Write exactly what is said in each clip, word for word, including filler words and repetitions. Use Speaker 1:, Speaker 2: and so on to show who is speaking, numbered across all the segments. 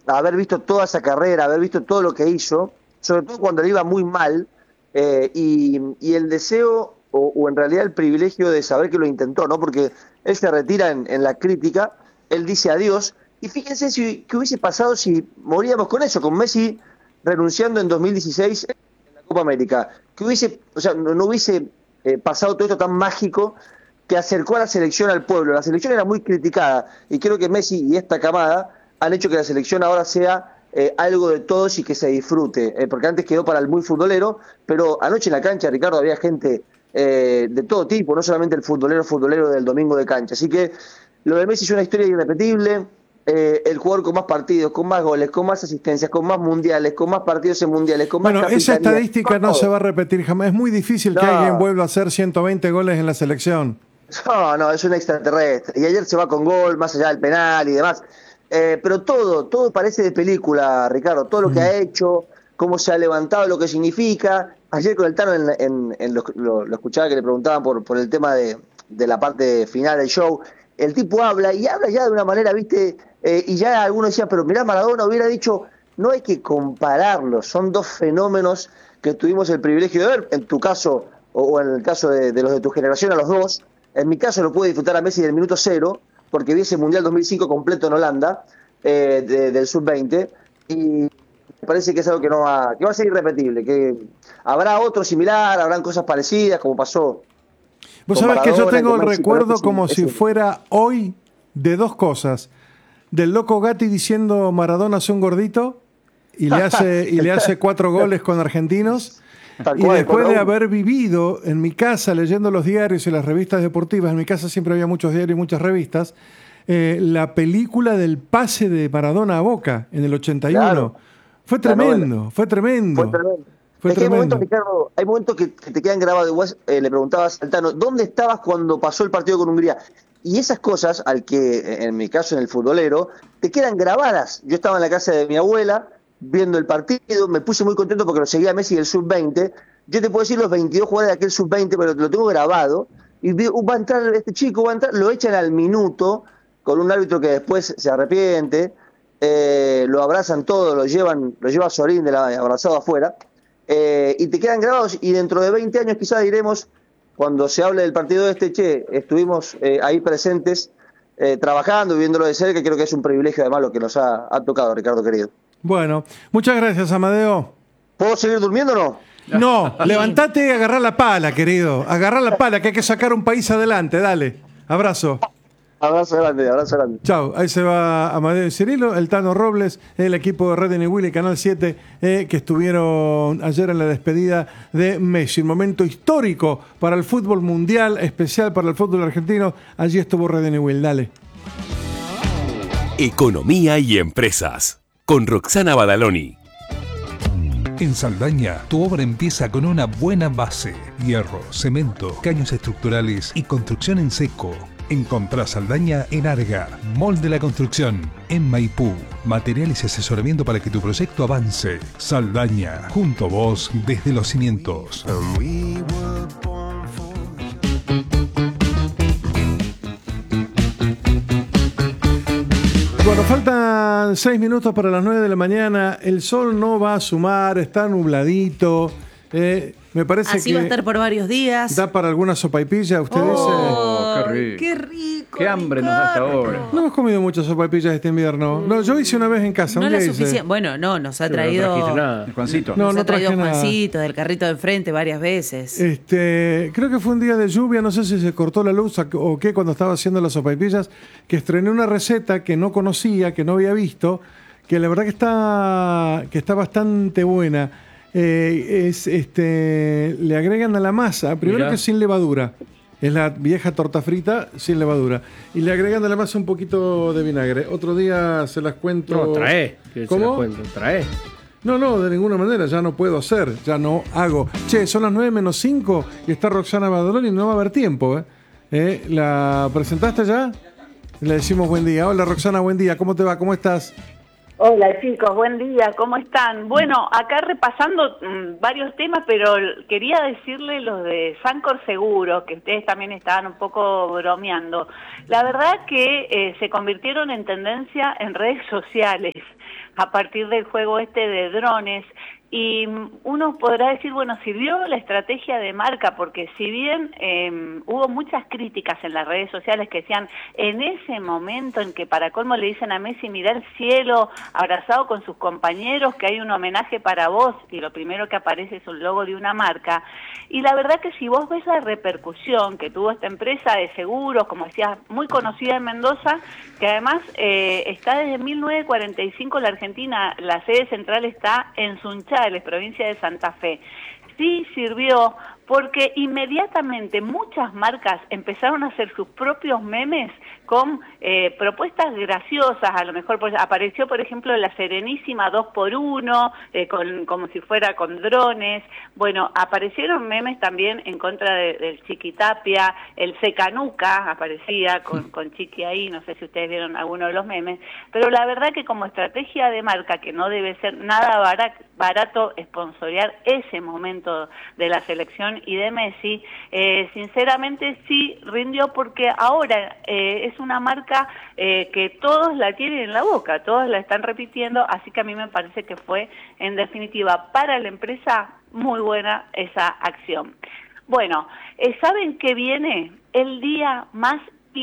Speaker 1: haber visto toda esa carrera, haber visto todo lo que hizo, sobre todo cuando le iba muy mal, eh, y, y el deseo, o, o en realidad el privilegio de saber que lo intentó, ¿no? Porque él se retira en, en la crítica, él dice adiós, y fíjense si, qué hubiese pasado si moríamos con eso, con Messi renunciando en dos mil dieciséis en la Copa América, que hubiese, o sea, no, no hubiese eh, pasado todo esto tan mágico que acercó a la selección al pueblo. La selección era muy criticada, y creo que Messi y esta camada han hecho que la selección ahora sea eh, algo de todos y que se disfrute, eh, porque antes quedó para el muy futbolero, pero anoche en la cancha, Ricardo, había gente eh, de todo tipo, no solamente el futbolero futbolero del domingo de cancha. Así que lo de Messi es una historia irrepetible, eh, el jugador con más partidos, con más goles, con más asistencias, con más mundiales, con más partidos en mundiales, con más
Speaker 2: Bueno, esa estadística no se va a repetir jamás. Es muy difícil
Speaker 1: no.
Speaker 2: que alguien vuelva a hacer ciento veinte goles en la selección.
Speaker 1: No, no, es un extraterrestre. Y ayer se va con gol, más allá del penal y demás. Eh, pero todo, todo parece de película, Ricardo. Todo lo que
Speaker 2: Mm.
Speaker 1: ha hecho, cómo se ha levantado, lo que significa. Ayer con el Tano, en, en, en lo, lo, lo escuchaba que le preguntaban por, por el tema de, de la parte final del show. El tipo habla y habla ya de una manera, viste, eh, y ya algunos decían, pero mirá, Maradona hubiera dicho, no hay que compararlos, son dos fenómenos que tuvimos el privilegio de ver, en tu caso, o, o en el caso de, de los de tu generación, a los dos. En mi caso lo pude disfrutar a Messi del minuto cero, porque vi ese Mundial dos mil cinco completo en Holanda, eh, de, del sub veinte, y me parece que es algo que no va, que va a ser irrepetible, que habrá otro similar, habrán cosas parecidas, como pasó.
Speaker 2: Vos sabés que yo tengo el recuerdo como si fuera hoy de dos cosas. Del loco Gatti diciendo Maradona es un gordito y le hace, y le hace cuatro goles con argentinos.
Speaker 1: Tal
Speaker 2: Y
Speaker 1: cual,
Speaker 2: después
Speaker 1: por
Speaker 2: de
Speaker 1: uno.
Speaker 2: haber vivido en mi casa leyendo los diarios y las revistas deportivas, en mi casa siempre había muchos diarios y muchas revistas, eh, la película del pase de Maradona a Boca en el ochenta y uno.
Speaker 1: Claro.
Speaker 2: Fue tremendo, fue tremendo.
Speaker 1: Fue tremendo.
Speaker 2: Fue
Speaker 1: es que hay
Speaker 2: tremendo.
Speaker 1: momentos, Ricardo, hay momentos que, que te quedan grabados. Igual, eh, le preguntabas al Tano, ¿dónde estabas cuando pasó el partido con Hungría? Y esas cosas, al que, en mi caso, en el futbolero, te quedan grabadas. Yo estaba en la casa de mi abuela, viendo el partido, me puse muy contento porque lo seguía Messi del sub veinte. Yo te puedo decir los veintidós jugadores de aquel sub veinte, pero lo tengo grabado. Y digo, uh, va a entrar este chico, va a entrar, lo echan al minuto, con un árbitro que después se arrepiente, eh, lo abrazan todos, lo llevan, lo lleva Sorín de la, abrazado afuera. Eh, y te quedan grabados, y dentro de veinte años quizás diremos, cuando se hable del partido este, che, estuvimos eh, ahí presentes, eh, trabajando, viéndolo de cerca, que creo que es un privilegio además lo que nos ha, ha tocado, Ricardo querido.
Speaker 2: Bueno, muchas gracias, Amadeo.
Speaker 1: ¿Puedo seguir durmiendo o no?
Speaker 2: No, levantate y agarrá la pala, querido. Agarrá la pala, que hay que sacar un país adelante, dale. Abrazo.
Speaker 1: Abrazo grande, abrazo grande.
Speaker 2: Chau, ahí se va Amadeo y Cirilo, el Tano Robles, el equipo de Red y Willy, Canal siete, eh, que estuvieron ayer en la despedida de Messi. Un momento histórico para el fútbol mundial, especial para el fútbol argentino. Allí estuvo Red y Willy, dale.
Speaker 3: Economía y empresas, con Roxana Badaloni.
Speaker 4: En Saldaña, tu obra empieza con una buena base: hierro, cemento, caños estructurales y construcción en seco. Encontrá Saldaña en Arga, Mall de la Construcción, en Maipú. Materiales y asesoramiento para que tu proyecto avance. Saldaña, junto a vos desde los cimientos.
Speaker 2: Bueno, faltan seis minutos para las nueve de la mañana. El sol no va a sumar, está nubladito. Eh, me parece
Speaker 5: Así
Speaker 2: que
Speaker 5: va a estar por varios días.
Speaker 2: da para alguna sopaipilla. Usted
Speaker 5: Oh,
Speaker 2: dice.
Speaker 6: qué rico.
Speaker 5: ¡Qué rico!
Speaker 6: Qué hambre nos da hasta ahora.
Speaker 2: No hemos comido muchas sopaipillas este invierno. No, yo hice una vez en casa.
Speaker 5: No
Speaker 2: un
Speaker 5: la
Speaker 2: día hice.
Speaker 5: suficiente. Bueno, no, nos ha
Speaker 6: Pero no
Speaker 5: traído.
Speaker 6: trajiste nada, Juancito.
Speaker 2: No,
Speaker 5: nos
Speaker 2: no
Speaker 5: ha traído
Speaker 2: traje nada.
Speaker 5: Juancito del carrito de enfrente varias veces.
Speaker 2: Este, creo que fue un día de lluvia, no sé si se cortó la luz o qué cuando estaba haciendo las sopaipillas, que estrené una receta que no conocía, que no había visto, que la verdad que está, que está bastante buena. Eh, es, este, le agregan a la masa, primero
Speaker 6: Mirá.
Speaker 2: que sin levadura, es la vieja torta frita sin levadura, y le agregan a la masa un poquito de vinagre. Otro día se las cuento.
Speaker 6: No, trae. que se la
Speaker 2: ¿Cómo?
Speaker 6: cuento, Trae.
Speaker 2: No, no, de ninguna manera, ya no puedo hacer, ya no hago. Che, son las nueve menos cinco y está Roxana Badaloni y no va a haber tiempo, ¿eh? ¿Eh? ¿La presentaste ya? Le decimos buen día. Hola Roxana, buen día, ¿cómo te va? ¿Cómo estás?
Speaker 7: Hola chicos, buen día, ¿cómo están? Bueno, acá repasando mmm, varios temas, pero quería decirle los de Sancor Seguro, que ustedes también estaban un poco bromeando. La verdad que eh, se convirtieron en tendencia en redes sociales, a partir del juego este de drones. Y uno podrá decir, bueno, sirvió la estrategia de marca, porque si bien eh, hubo muchas críticas en las redes sociales que decían, en ese momento en que para colmo le dicen a Messi, mirá el cielo, abrazado con sus compañeros, que hay un homenaje para vos, y lo primero que aparece es un logo de una marca. Y la verdad que si vos ves la repercusión que tuvo esta empresa de seguros, como decías, muy conocida en Mendoza, que además eh, está desde mil novecientos cuarenta y cinco en la Argentina, la sede central está en Sunchales, provincia de Santa Fe. Sí sirvió porque inmediatamente muchas marcas empezaron a hacer sus propios memes con eh, propuestas graciosas. A lo mejor pues, apareció, por ejemplo, la Serenísima dos por uno, eh, con, como si fuera con drones. Bueno, aparecieron memes también en contra de, del Chiquitapia, el Secanuca aparecía con, con Chiqui ahí, no sé si ustedes vieron alguno de los memes, pero la verdad que como estrategia de marca, que no debe ser nada barato, barato sponsorear ese momento de la selección y de Messi, eh, sinceramente sí rindió, porque ahora eh, es una marca eh, que todos la tienen en la boca, todos la están repitiendo, así que a mí me parece que fue, en definitiva, para la empresa muy buena esa acción. Bueno, eh, ¿saben qué viene? El día más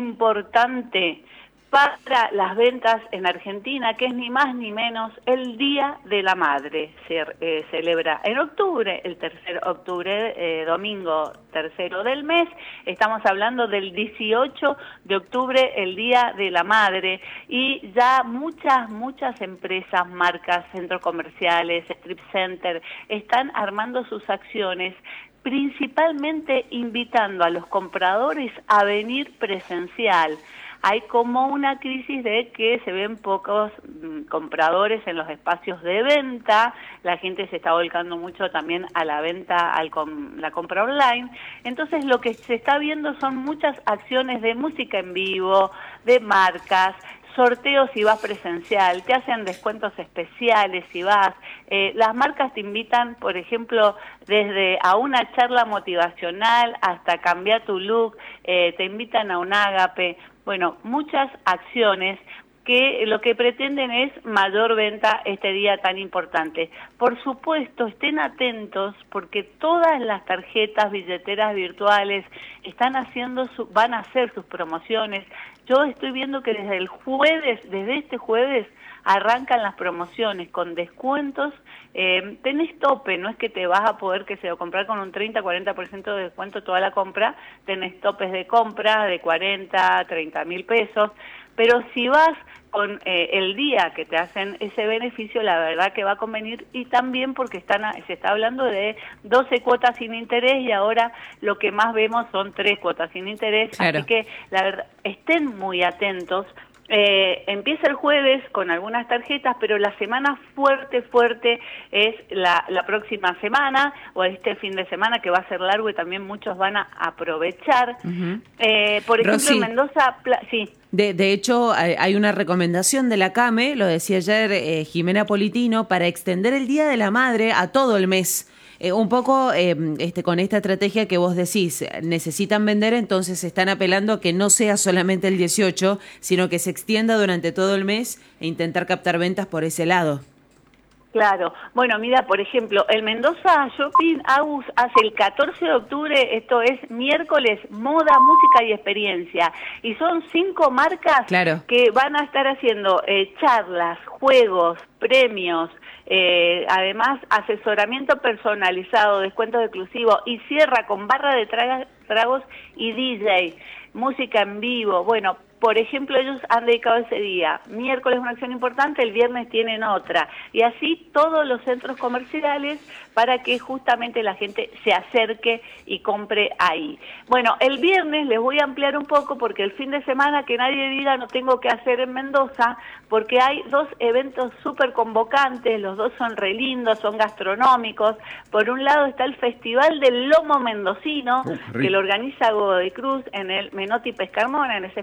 Speaker 7: importante para las ventas en Argentina, que es ni más ni menos el Día de la Madre. Se eh, celebra en octubre, el tercer octubre, eh, domingo tercero del mes. Estamos hablando del dieciocho de octubre, el Día de la Madre, y ya muchas, muchas empresas, marcas, centros comerciales, strip center, están armando sus acciones, principalmente invitando a los compradores a venir presencial. Hay como una crisis de que se ven pocos mm, compradores en los espacios de venta, la gente se está volcando mucho también a la venta, a com la compra online. Entonces lo que se está viendo son muchas acciones de música en vivo, de marcas, sorteos si vas presencial, te hacen descuentos especiales si vas, eh, las marcas te invitan, por ejemplo, desde a una charla motivacional hasta cambiar tu look, eh, te invitan a un ágape. Bueno, muchas acciones que lo que pretenden es mayor venta este día tan importante. Por supuesto, estén atentos porque todas las tarjetas, billeteras virtuales están haciendo su, van a hacer sus promociones. Yo estoy viendo que desde el jueves, desde este jueves, arrancan las promociones con descuentos. Eh, tenés tope, no es que te vas a poder que se comprar con un treinta, cuarenta por ciento de descuento toda la compra, tenés topes de compra de cuarenta, treinta mil pesos, pero si vas con eh, el día que te hacen ese beneficio, la verdad que va a convenir, y también porque están a, se está hablando de doce cuotas sin interés y ahora lo que más vemos son tres cuotas sin interés, claro. Así que la verdad, estén muy atentos. Eh, empieza el jueves con algunas tarjetas, pero la semana fuerte, fuerte es la, la próxima semana o este fin de semana, que va a ser largo y también muchos van a aprovechar. Uh-huh. eh, por ejemplo, Rosy, en Mendoza, sí.
Speaker 5: De, de hecho, hay una recomendación de la CAME, lo decía ayer eh, Jimena Politino, para extender el Día de la Madre a todo el mes. Eh, un poco eh, este, con esta estrategia que vos decís, necesitan vender, entonces están apelando a que no sea solamente el dieciocho, sino que se extienda durante todo el mes e intentar captar ventas por ese lado.
Speaker 7: Claro. Bueno, mira, por ejemplo, el Mendoza Shopping Agus hace el catorce de octubre, esto es miércoles, moda, música y experiencia. Y son cinco marcas claro. que van a estar haciendo eh, charlas, juegos, premios, eh, además asesoramiento personalizado, descuentos exclusivos, y cierra con barra de traga, tragos y D J, música en vivo. Bueno, por ejemplo, ellos han dedicado ese día, miércoles una acción importante, el viernes tienen otra, y así todos los centros comerciales para que justamente la gente se acerque y compre ahí. Bueno, el viernes les voy a ampliar un poco porque el fin de semana que nadie diga no tengo que hacer en Mendoza, porque hay dos eventos súper convocantes, los dos son re lindos, son gastronómicos. Por un lado está el Festival del Lomo Mendocino, uh, que lo organiza Godoy Cruz en el Menotti Pescarmona, en ese espacio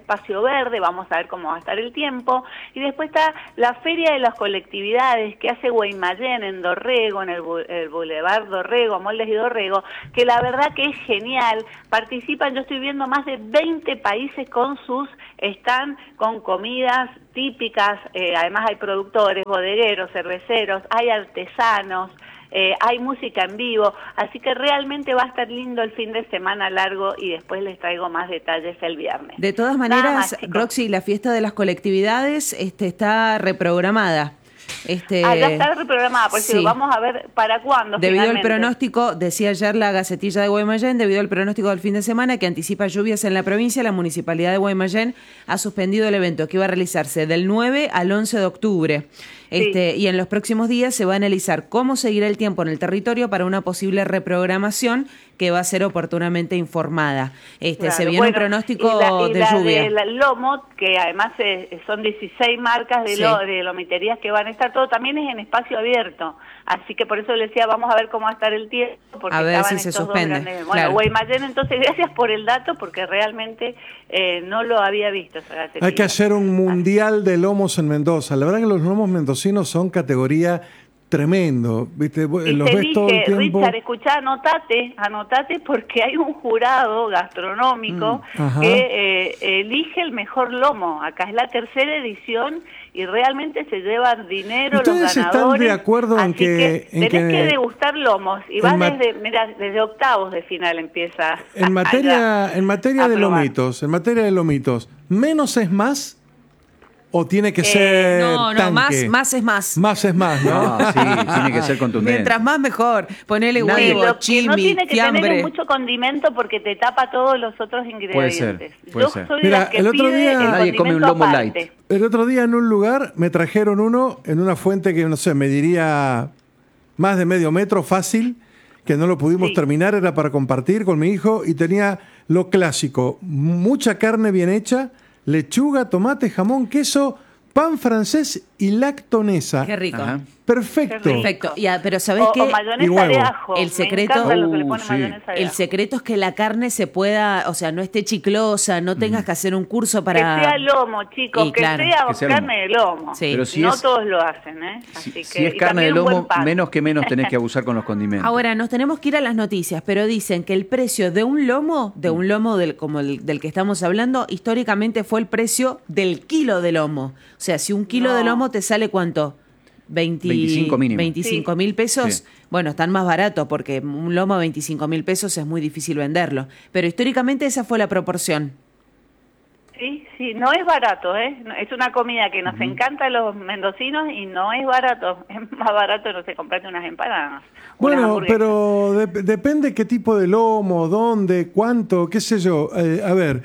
Speaker 7: verde, vamos a ver cómo va a estar el tiempo. Y después está la Feria de las Colectividades que hace Guaymallén en Dorrego, en el, el Boulevard Dorrego, Moldes y Dorrego, que la verdad que es genial. Participan, yo estoy viendo más de veinte países con sus stand, con comidas típicas, eh, además hay productores, bodegueros, cerveceros, hay artesanos, Eh, hay música en vivo, así que realmente va a estar lindo el fin de semana largo y después les traigo más detalles el viernes.
Speaker 5: De todas maneras, más, Roxy, la fiesta de las colectividades este, está reprogramada. Este,
Speaker 7: ah, ya está reprogramada, por eso sí. Vamos a ver para cuándo.
Speaker 5: Debido
Speaker 7: finalmente.
Speaker 5: al pronóstico, decía ayer la Gacetilla de Guaymallén, debido al pronóstico del fin de semana que anticipa lluvias en la provincia, la Municipalidad de Guaymallén ha suspendido el evento que iba a realizarse del nueve al once de octubre. Este, sí. Y en los próximos días se va a analizar cómo seguirá el tiempo en el territorio para una posible reprogramación que va a ser oportunamente informada. Este, claro, se viene bueno, un pronóstico
Speaker 7: y la, y
Speaker 5: de
Speaker 7: la
Speaker 5: lluvia.
Speaker 7: De la Lomo, que además es, son dieciséis marcas de, sí. lo, de lomiterías que van a estar, todo también es en espacio abierto. Así que por eso le decía, vamos a ver cómo va a estar el tiempo. Porque
Speaker 5: a ver
Speaker 7: estaban
Speaker 5: si se
Speaker 7: estos
Speaker 5: suspende.
Speaker 7: Dos grandes, bueno,
Speaker 5: claro.
Speaker 7: Guaymallén, entonces, gracias por el dato, porque realmente eh, no lo había visto. Esa
Speaker 2: Hay que hacer un mundial de lomos en Mendoza. La verdad que los lomos mendocinos son categoría tremendo, ¿viste?
Speaker 7: Y
Speaker 2: los
Speaker 7: te
Speaker 2: ves
Speaker 7: dije,
Speaker 2: todo el tiempo.
Speaker 7: Richard, escuchá, anotate, anotate porque hay un jurado gastronómico mm, que eh, elige el mejor lomo. Acá es la tercera edición y realmente se llevan dinero los ganadores.
Speaker 2: ¿Ustedes están de acuerdo en que,
Speaker 7: que
Speaker 2: en
Speaker 7: tenés
Speaker 2: que,
Speaker 7: que degustar lomos y va
Speaker 2: ma-
Speaker 7: desde, mira, desde octavos de final empieza.
Speaker 2: En materia, en materia de
Speaker 7: probar.
Speaker 2: lomitos, en materia de lomitos, ¿menos es más? ¿O tiene que
Speaker 7: Eh,
Speaker 2: ser
Speaker 5: No, no,
Speaker 2: tanque?
Speaker 5: más, más es más.
Speaker 2: Más es más, ¿no?
Speaker 6: No, sí, tiene que ser contundente.
Speaker 5: Mientras más mejor. Ponele
Speaker 7: Sí,
Speaker 5: huevo,
Speaker 7: lo que
Speaker 5: chimi,
Speaker 7: no tiene que
Speaker 5: fiambre.
Speaker 7: tener mucho condimento porque te tapa todos los otros ingredientes.
Speaker 6: Puede ser, puede
Speaker 7: Yo
Speaker 6: ser.
Speaker 7: soy
Speaker 2: Mira,
Speaker 7: la que
Speaker 2: el otro
Speaker 7: pide
Speaker 2: día-
Speaker 7: el
Speaker 6: Nadie come un
Speaker 7: condimento
Speaker 6: lomo
Speaker 7: aparte.
Speaker 6: light.
Speaker 2: El otro día en un lugar me trajeron uno en una fuente que, no sé, me diría más de medio metro fácil, que no lo pudimos
Speaker 7: Sí.
Speaker 2: terminar, era para compartir con mi hijo, y tenía lo clásico, mucha carne bien hecha, lechuga, tomate, jamón, queso, pan francés y lactonesa.
Speaker 5: Qué rico.
Speaker 6: Ajá.
Speaker 2: Perfecto.
Speaker 7: Qué rico.
Speaker 5: Perfecto. Ya, pero ¿sabés
Speaker 7: O,
Speaker 5: qué?
Speaker 7: o mayonesa
Speaker 2: Y huevo.
Speaker 7: de ajo.
Speaker 5: El secreto-
Speaker 7: Me encanta lo que le
Speaker 6: Uh,
Speaker 7: ponen
Speaker 6: sí.
Speaker 7: mayonesa de
Speaker 5: El
Speaker 7: ajo.
Speaker 5: secreto es que la carne se pueda, o sea, no esté chiclosa, no tengas que hacer un curso para...
Speaker 7: Que sea lomo, chicos,
Speaker 5: Y
Speaker 7: que
Speaker 5: claro.
Speaker 7: sea
Speaker 6: Que sea
Speaker 7: carne de lomo.
Speaker 5: Sí.
Speaker 6: Pero si
Speaker 7: no
Speaker 6: es-
Speaker 7: todos lo hacen, ¿eh? Así
Speaker 6: Si,
Speaker 7: que,
Speaker 6: si es
Speaker 7: y
Speaker 6: carne de
Speaker 7: también un buen
Speaker 6: lomo,
Speaker 7: pan.
Speaker 6: menos que menos tenés que abusar con los condimentos.
Speaker 5: Ahora, nos tenemos que ir a las noticias, pero dicen que el precio de un lomo, de un lomo del, como el del que estamos hablando, históricamente fue el precio del kilo de lomo. O sea, si un kilo
Speaker 7: No.
Speaker 5: de lomo te sale ¿cuánto? veinte,
Speaker 6: veinticinco mínimo.
Speaker 5: veinticinco mil pesos.
Speaker 6: Sí.
Speaker 5: Bueno, están más baratos porque un lomo a veinticinco mil pesos es muy difícil venderlo. Pero históricamente esa fue la proporción.
Speaker 7: Sí, sí, no es barato, ¿eh? No- Es una comida que nos encanta a los mendocinos y no es barato. Es más barato, no sé, comprarte unas empanadas. unas
Speaker 2: Bueno,
Speaker 7: hamburguesas.
Speaker 2: pero de- depende qué tipo de lomo, dónde, cuánto, qué sé yo. Eh, a ver,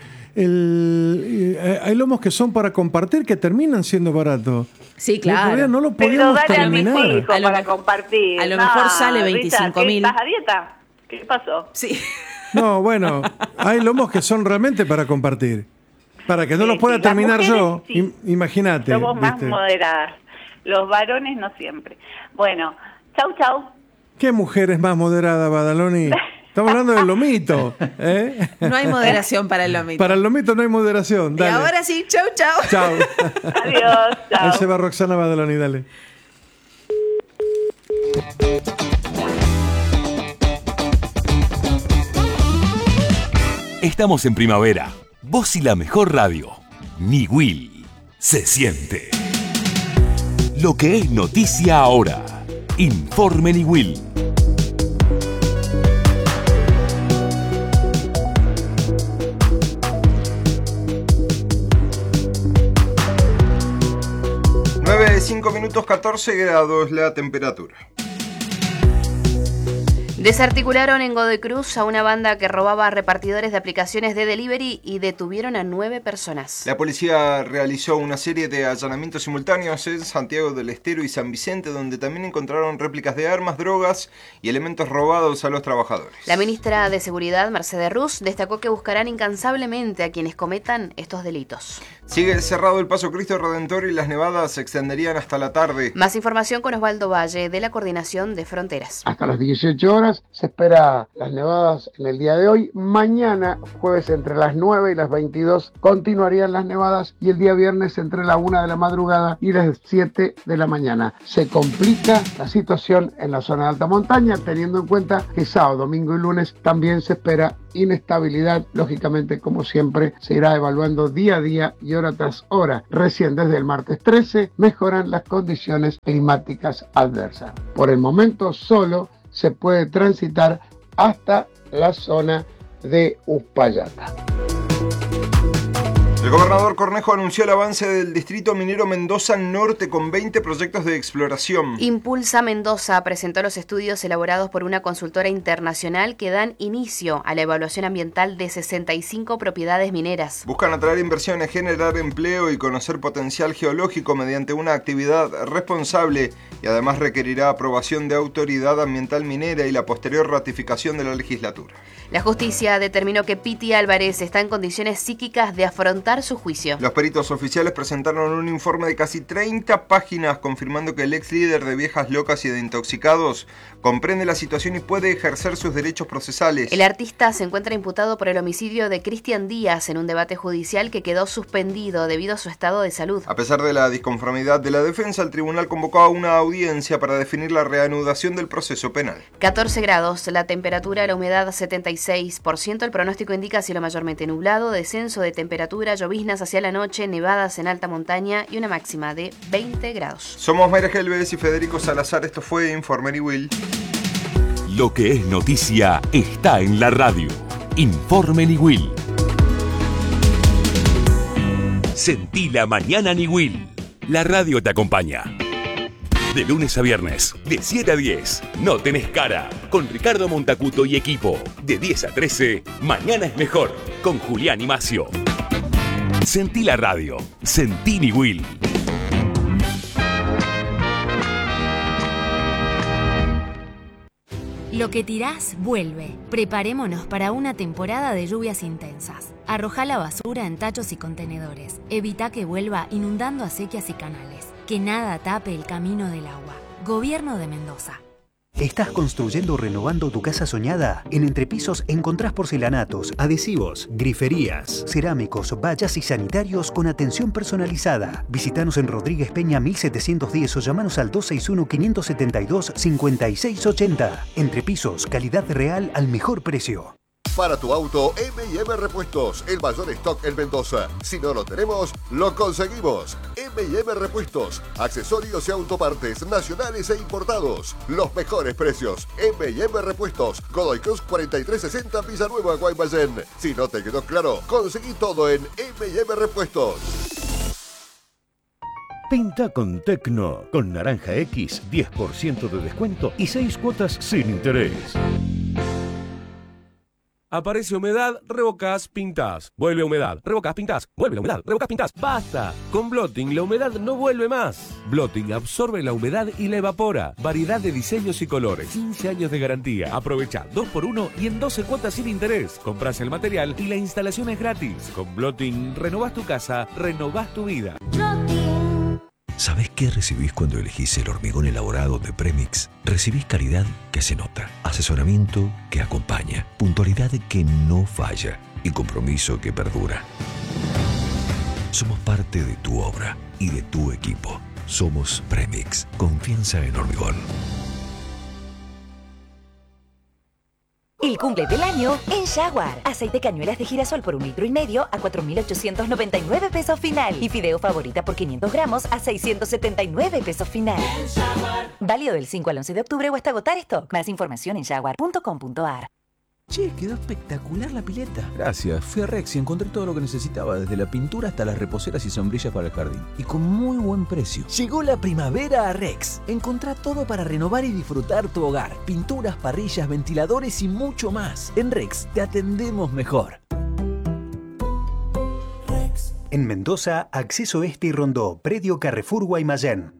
Speaker 2: el, eh, hay lomos que son para compartir que terminan siendo baratos.
Speaker 5: Sí,
Speaker 2: El otro
Speaker 5: claro.
Speaker 2: día no lo
Speaker 7: Pero
Speaker 2: podíamos
Speaker 7: dale a mis
Speaker 2: terminar.
Speaker 7: hijos
Speaker 5: A lo
Speaker 7: para
Speaker 5: mejor-
Speaker 7: compartir.
Speaker 5: a lo
Speaker 7: No,
Speaker 5: mejor sale
Speaker 7: Rita,
Speaker 5: veinticinco
Speaker 7: ¿qué,
Speaker 5: mil.
Speaker 7: ¿Estás a dieta? ¿Qué pasó?
Speaker 5: Sí.
Speaker 2: No, bueno, hay lomos que son realmente para compartir. Para que no
Speaker 7: Sí,
Speaker 2: los pueda
Speaker 7: sí, las
Speaker 2: terminar
Speaker 7: mujeres
Speaker 2: yo,
Speaker 7: sí.
Speaker 2: im- imagínate.
Speaker 7: Somos más
Speaker 2: ¿viste?
Speaker 7: moderadas. Los varones no siempre. Bueno, chau, chau.
Speaker 2: ¿Qué mujer es más moderada, Badaloni? Estamos hablando del lomito. ¿eh?
Speaker 5: No hay moderación para el lomito.
Speaker 2: Para el lomito no hay moderación.
Speaker 5: Y
Speaker 2: Dale.
Speaker 5: ahora sí, chau, chau.
Speaker 2: Chao.
Speaker 7: Adiós,
Speaker 2: Ahí
Speaker 7: chau.
Speaker 2: se va Roxana Badaloni, dale.
Speaker 3: Estamos en primavera. Vos y la mejor radio. Ni Will. Se siente. Lo que es noticia ahora. Informe Ni Will.
Speaker 8: nueve, cinco minutos, catorce grados la temperatura.
Speaker 9: Desarticularon en Godoy Cruz a una banda que robaba a repartidores de aplicaciones de delivery y detuvieron a nueve personas.
Speaker 8: La policía realizó una serie de allanamientos simultáneos en Santiago del Estero y San Vicente, donde también encontraron réplicas de armas, drogas y elementos robados a los trabajadores.
Speaker 9: La ministra de Seguridad, Mercedes Ruz, destacó que buscarán incansablemente a quienes cometan estos delitos.
Speaker 8: Sigue cerrado el Paso Cristo Redentor y las nevadas se extenderían hasta la tarde.
Speaker 9: Más información con Osvaldo Valle, de la Coordinación de Fronteras.
Speaker 10: Hasta las dieciocho horas horas. Se espera las nevadas en el día de hoy. Mañana, jueves, entre las nueve y las veintidós, continuarían las nevadas y el día viernes entre la una de la madrugada y las siete de la mañana. Se complica la situación en la zona de alta montaña, teniendo en cuenta que sábado, domingo y lunes también se espera inestabilidad. Lógicamente, como siempre, se irá evaluando día a día y hora tras hora. Recién desde el martes trece mejoran las condiciones climáticas adversas. Por el momento solo se puede transitar hasta la zona de Uspallata.
Speaker 8: El gobernador Cornejo anunció el avance del distrito minero Mendoza Norte con veinte proyectos de exploración.
Speaker 9: Impulsa Mendoza presentó los estudios elaborados por una consultora internacional que dan inicio a la evaluación ambiental de sesenta y cinco propiedades mineras.
Speaker 8: Buscan atraer inversiones, generar empleo y conocer potencial geológico mediante una actividad responsable y además requerirá aprobación de autoridad ambiental minera y la posterior ratificación de la legislatura.
Speaker 9: La justicia determinó que Piti Álvarez está en condiciones psíquicas de afrontar su juicio.
Speaker 8: Los peritos oficiales presentaron un informe de casi treinta páginas confirmando que el ex líder de Viejas Locas y de Intoxicados comprende la situación y puede ejercer sus derechos procesales.
Speaker 9: El artista se encuentra imputado por el homicidio de Cristian Díaz en un debate judicial que quedó suspendido debido a su estado de salud.
Speaker 8: A pesar de la disconformidad de la defensa, el tribunal convocó a una audiencia para definir la reanudación del proceso penal.
Speaker 9: catorce grados, la temperatura, la humedad setenta y seis por ciento, el pronóstico indica cielo mayormente nublado, descenso de temperatura, lloviznas hacia la noche, nevadas en alta montaña y una máxima de veinte grados.
Speaker 8: Somos Mayra Gelbes y Federico Salazar, esto fue Informe Niwil.
Speaker 3: Lo que es noticia está en la radio. Informe Niwil. Sentí la mañana Niwil. La radio te acompaña. De lunes a viernes, de siete a diez, No Tenés Cara, con Ricardo Montacuto y equipo. De diez a trece, Mañana es Mejor, con Julián y Macio. Sentí la radio, sentí Niwil.
Speaker 11: Lo que tirás, vuelve. Preparémonos para una temporada de lluvias intensas. Arrojá la basura en tachos y contenedores. Evita que vuelva inundando acequias y canales. Que nada tape el camino del agua. Gobierno de Mendoza.
Speaker 12: ¿Estás construyendo o renovando tu casa soñada? En Entrepisos encontrás porcelanatos, adhesivos, griferías, cerámicos, vallas y sanitarios con atención personalizada. Visítanos en Rodríguez Peña mil setecientos diez o llamanos al dos seis uno, cinco siete dos, cinco seis ocho cero. Entrepisos, calidad real al mejor precio.
Speaker 13: Para tu auto, eme y eme Repuestos, el mayor stock en Mendoza. Si no lo tenemos, lo conseguimos. eme y eme Repuestos, accesorios y autopartes nacionales e importados. Los mejores precios. eme y eme Repuestos, Godoy Cruz cuarenta y tres sesenta, Villanueva, Guaymallén. Si no te quedó claro, conseguí todo en eme y eme Repuestos.
Speaker 14: Pinta con Tecno, con Naranja X, diez por ciento de descuento y seis cuotas sin interés.
Speaker 15: Aparece humedad, revocás, pintás. Vuelve humedad, revocás, pintás. Vuelve la humedad, revocás, pintás. ¡Basta! Con Blotting la humedad no vuelve más. Blotting absorbe la humedad y la evapora. Variedad de diseños y colores. quince años de garantía. Aprovecha dos por uno y en doce cuotas sin interés. Comprás el material y la instalación es gratis. Con Blotting renovás tu casa, renovás tu vida.
Speaker 16: ¿Sabés qué recibís cuando elegís el hormigón elaborado de Premix? Recibís calidad que se nota, asesoramiento que acompaña, puntualidad que no falla y compromiso que perdura. Somos parte de tu obra y de tu equipo. Somos Premix, confianza en hormigón.
Speaker 17: El cumple del año en Jaguar. Aceite cañuelas de girasol por un litro y medio a cuatro mil ochocientos noventa y nueve pesos final. Y fideo favorita por quinientos gramos a seiscientos setenta y nueve pesos final. Válido del cinco al once de octubre o hasta agotar stock. Más información en jaguar punto com punto a r.
Speaker 18: Che, quedó espectacular la pileta. Gracias. Fui a Rex y encontré todo lo que necesitaba, desde la pintura hasta las reposeras y sombrillas para el jardín. Y con muy buen precio.
Speaker 19: Llegó la primavera a Rex. Encontrá todo para renovar y disfrutar tu hogar. Pinturas, parrillas, ventiladores y mucho más. En Rex te atendemos mejor.
Speaker 12: En Mendoza, Acceso Este y Rondó, Predio Carrefour Guaymallén.